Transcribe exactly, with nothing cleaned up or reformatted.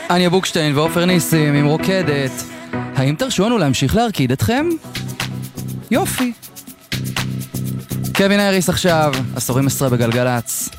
אניה בוקשטיין ואופר ניסים עם רוקדת. האם תרשו לנו להמשיך להרקיד אתכם? יופי. קווין האריס עכשיו, עשורים עשרה בגלגלץ.